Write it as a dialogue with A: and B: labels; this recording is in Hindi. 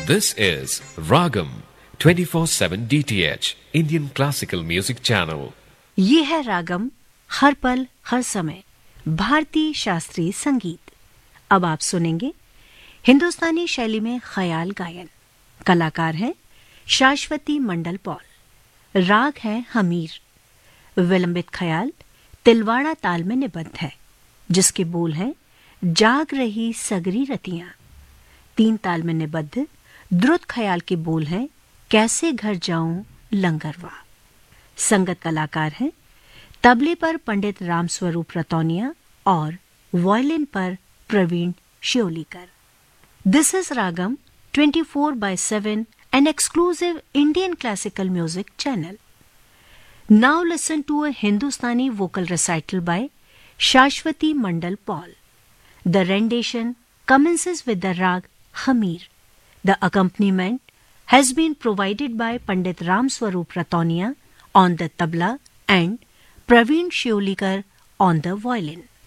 A: This is Ragam 24/7 DTH Indian Classical Music Channel.
B: ये है रागम, हर पल हर समय भारतीय शास्त्रीय संगीत। अब आप सुनेंगे हिंदुस्तानी शैली में ख्याल गायन। कलाकार हैं शाश्वती मंडल पॉल। राग है हमीर। विलंबित ख्याल तिलवाड़ा ताल में निबद्ध है, जिसके बोल हैं जाग रही सगरी रतियां। 3 ताल में निबद्ध द्रुत ख्याल के बोल हैं कैसे घर जाऊं लंगरवा। संगत कलाकार हैं तबले पर पंडित रामस्वरूप रतौनिया और वायलिन पर Praveen श्योलीकर। This is ragam 24/7, an exclusive Indian classical music channel. Now listen to a Hindustani vocal recital by Shashwati Mandal Paul. The rendition commences with the rag Khamir. The accompaniment has been provided by Pandit Ramswarup Ratonia on the tabla and Praveen Shiolikar on the violin.